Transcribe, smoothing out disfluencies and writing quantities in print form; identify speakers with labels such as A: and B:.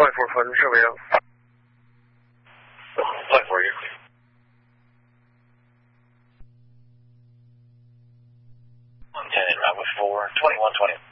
A: Flight 4, survey out.
B: Flight 4, you're clear. Lieutenant Robert 4, 2120.